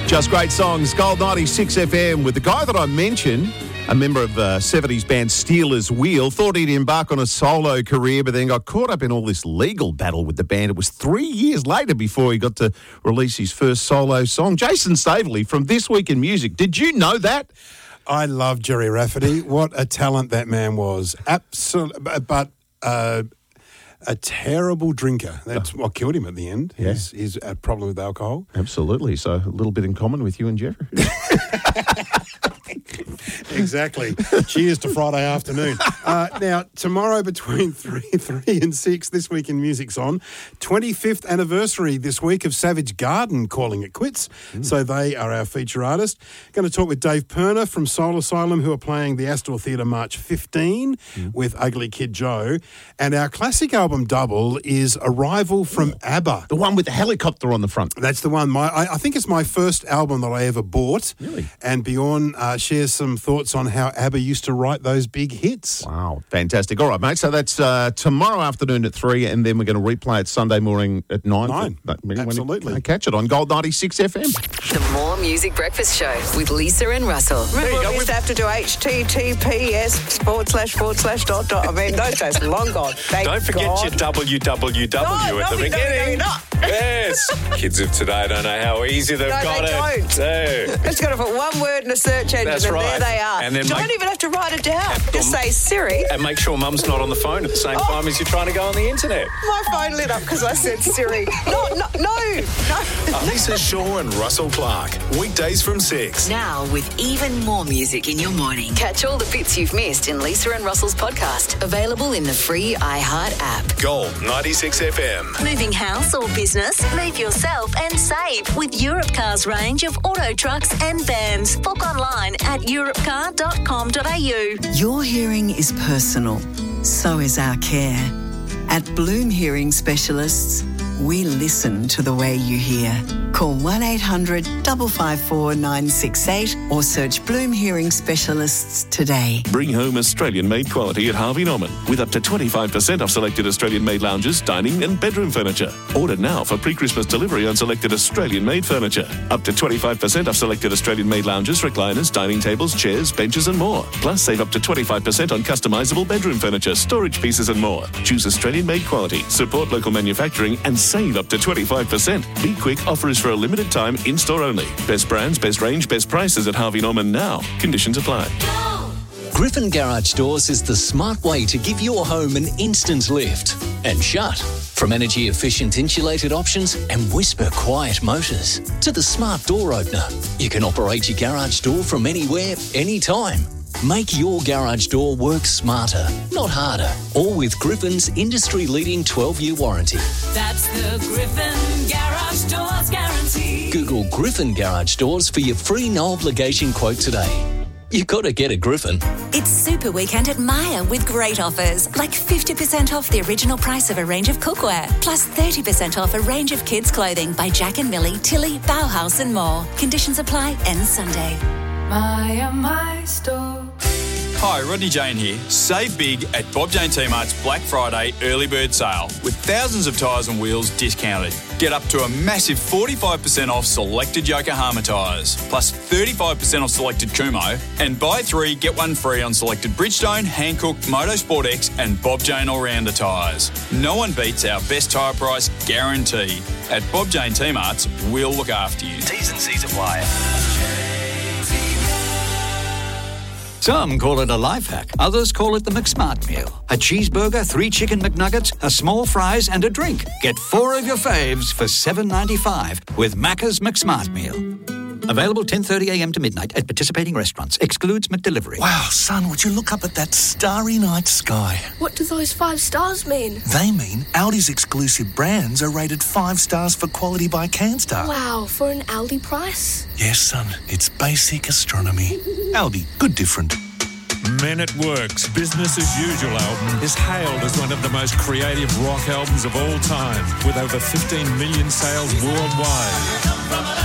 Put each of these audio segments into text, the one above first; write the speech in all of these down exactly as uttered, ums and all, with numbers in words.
Just great songs. Gold ninety-six F M with the guy that I mentioned, a member of the seventies band Steelers Wheel, thought he'd embark on a solo career, but then got caught up in all this legal battle with the band. It was three years later before he got to release his first solo song. Jason Staveley from This Week in Music. Did you know that? I love Jerry Rafferty. What a talent that man was. Absolutely, but uh, a terrible drinker. That's what killed him at the end. Yeah. His, his uh, problem with alcohol. Absolutely. So a little bit in common with you and Jeffrey. Exactly. Cheers to Friday afternoon. Uh, now, tomorrow between three, three and six, This Week in Music's on. twenty-fifth anniversary this week of Savage Garden calling it quits. Mm. So they are our feature artist. Going to talk with Dave Perner from Soul Asylum, who are playing the Astor Theatre March fifteen mm. with Ugly Kid Joe. And our classic album double is Arrival from oh, ABBA. The one with the helicopter on the front. That's the one. My, I, I think it's my first album that I ever bought. Really? And Bjorn uh, shares some thoughts on how ABBA used to write those big hits. Wow, fantastic. All right, mate, so that's uh, tomorrow afternoon at three, and then we're going to replay it Sunday morning at nine. Nine, for, uh, absolutely. You, uh, catch it on Gold ninety-six F M. The More Music Breakfast Show with Lisa and Russell. Remember when we used to have to do H T T P S forward slash forward slash dot dot. I mean, those days are long gone. Thank Don't forget God. your W W W no, at no, the we beginning. No, no, Yes. Kids of today don't know how easy they've no, got they it. don't. Just got to put one word in a search engine That's and right. there they are. And then don't make, even have to write it down. Just um, say Siri. And make sure Mum's not on the phone at the same Oh. time as you're trying to go on the internet. My phone lit up because I said Siri. No, no, no, no. Lisa Shaw and Russell Clark. Weekdays from six. Now with even more music in your morning. Catch all the bits you've missed in Lisa and Russell's podcast. Available in the free iHeart app. Gold ninety-six F M. Moving house or business? Move yourself and save with Europcar's range of auto trucks and vans. Book online at europcar dot com dot a u. Your hearing is personal. So is our care. At Bloom Hearing Specialists, we listen to the way you hear. Call one eight hundred five five four nine six eight or search Bloom Hearing Specialists today. Bring home Australian-made quality at Harvey Norman with up to twenty-five percent off selected Australian-made lounges, dining and bedroom furniture. Order now for pre-Christmas delivery on selected Australian-made furniture. Up to twenty-five percent off selected Australian-made lounges, recliners, dining tables, chairs, benches and more. Plus, save up to twenty-five percent on customisable bedroom furniture, storage pieces and more. Choose Australian-made quality, support local manufacturing and save up to twenty-five percent. Be quick, offer is for a limited time, in-store only. Best brands, best range, best prices at Harvey Norman now. Conditions apply. Griffin Garage Doors is the smart way to give your home an instant lift and shut. From energy-efficient insulated options and whisper-quiet motors to the smart door opener, you can operate your garage door from anywhere, anytime. Make your garage door work smarter, not harder. All with Griffin's industry-leading twelve-year warranty. That's the Griffin Garage Doors guarantee. Google Griffin Garage Doors for your free no-obligation quote today. You gotta get a Griffin. It's Super Weekend at Myer with great offers, like fifty percent off the original price of a range of cookware, plus thirty percent off a range of kids' clothing by Jack and Millie, Tilly, Bauhaus and more. Conditions apply, ends Sunday. Myer, my store. Hi, Rodney Jane here. Save big at Bob Jane T-Mart's Black Friday early bird sale with thousands of tyres and wheels discounted. Get up to a massive forty-five percent off selected Yokohama tyres, plus thirty-five percent off selected Kumo, and buy three, get one free on selected Bridgestone, Hankook, Motorsport X and Bob Jane All-Rounder tyres. No one beats our best tyre price guarantee. At Bob Jane T-Mart's, we'll look after you. T's and C's apply. Some call it a life hack. Others call it the McSmart meal. A cheeseburger, three chicken McNuggets, a small fries and a drink. Get four of your faves for seven ninety-five with Macca's McSmart meal. Available ten thirty a m to midnight at participating restaurants. Excludes McDelivery. Wow, son, would you look up at that starry night sky? What do those five stars mean? They mean Aldi's exclusive brands are rated five stars for quality by CanStar. Wow, for an Aldi price? Yes, son, it's basic astronomy. Aldi, good different. Men at Work's Business as Usual album is hailed as one of the most creative rock albums of all time, with over fifteen million sales worldwide.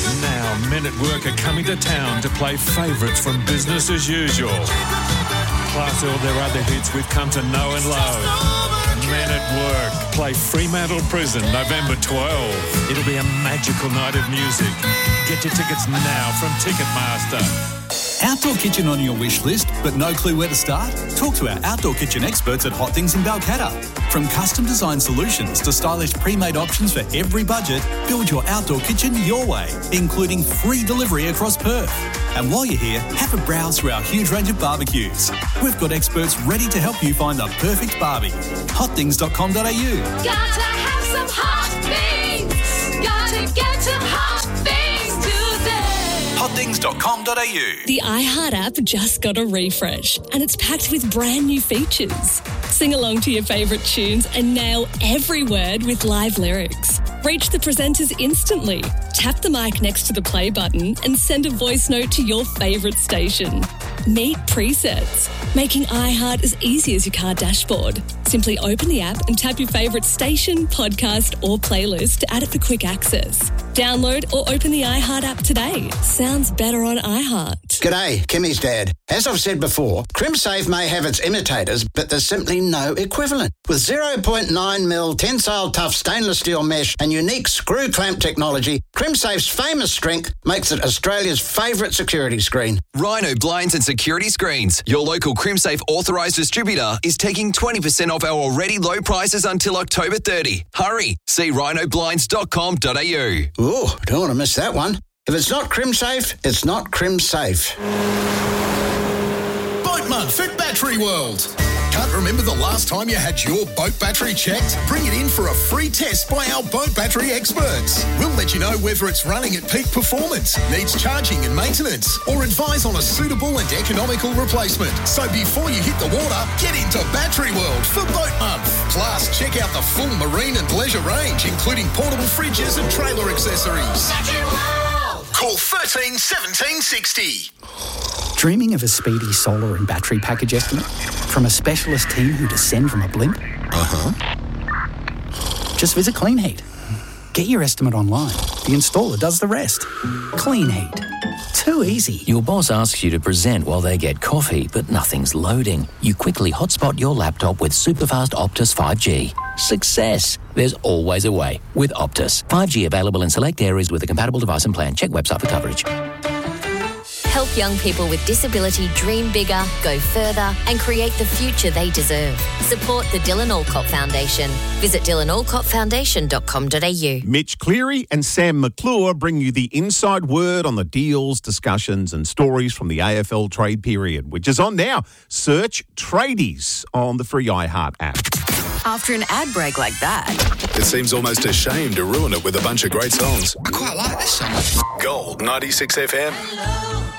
Now, Men at Work are coming to town to play favourites from Business as Usual. plus all their other hits we've come to know and love. Men at Work play Fremantle Prison November twelfth. It'll be a magical night of music. Get your tickets now from Ticketmaster. Outdoor kitchen on your wish list, but no clue where to start? Talk to our outdoor kitchen experts at Hot Things in Balcatta. From custom design solutions to stylish pre-made options for every budget, build your outdoor kitchen your way, including free delivery across Perth. And while you're here, have a browse through our huge range of barbecues. We've got experts ready to help you find the perfect barbie. hot things dot com dot a u. Gotta have some hot things. Gotta get some hot things today. hot things dot com dot a u. The iHeart app just got a refresh and it's packed with brand new features. Sing along to your favourite tunes and nail every word with live lyrics. Reach the presenters instantly. Tap the mic next to the play button and send a voice note to your favourite station. Meet presets, making iHeart as easy as your car dashboard. Simply open the app and tap your favourite station, podcast or playlist to add it for quick access. Download or open the iHeart app today. Sounds better on iHeart. G'day, Kimmy's dad. As I've said before, CrimSafe may have its imitators, but there's simply no equivalent. With zero point nine mil tensile tough stainless steel mesh and unique screw clamp technology, CrimSafe's famous strength makes it Australia's favourite security screen. Rhino Blinds and Security Screens, your local CrimSafe authorised distributor, is taking twenty percent off our already low prices until October thirtieth. Hurry, see rhino blinds dot com dot a u. Ooh, don't want to miss that one. If it's not CrimSafe, it's not CrimSafe. Boat Month at Battery World. Can't remember the last time you had your boat battery checked? Bring it in for a free test by our boat battery experts. We'll let you know whether it's running at peak performance, needs charging and maintenance, or advise on a suitable and economical replacement. So before you hit the water, get into Battery World for Boat Month. Plus, check out the full marine and leisure range, including portable fridges and trailer accessories. Battery World! Call thirteen seventeen sixty. Dreaming of a speedy solar and battery package estimate from a specialist team who descend from a blimp? Uh-huh. Just visit Clean Heat. Get your estimate online. The installer does the rest. Clean Heat. Too easy. Your boss asks you to present while they get coffee, but nothing's loading. You quickly hotspot your laptop with superfast Optus five G. Success. There's always a way with Optus. five G available in select areas with a compatible device and plan. Check website for coverage. Help young people with disability dream bigger, go further and create the future they deserve. Support the Dylan Alcott Foundation. Visit dylan alcott foundation dot com dot a u. Mitch Cleary and Sam McClure bring you the inside word on the deals, discussions and stories from the A F L trade period, which is on now. Search Tradies on the free iHeart app. After an ad break like that, It seems almost a shame to ruin it with a bunch of great songs. I quite like this song. Gold ninety-six F M.